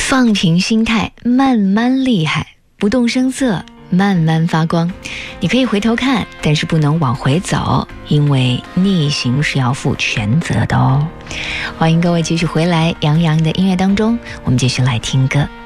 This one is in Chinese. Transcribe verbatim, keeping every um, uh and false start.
放平心态，慢慢厉害，不动声色，慢慢发光。你可以回头看，但是不能往回走，因为逆行是要负全责的哦。欢迎各位继续回来，杨洋的音乐当中，我们继续来听歌。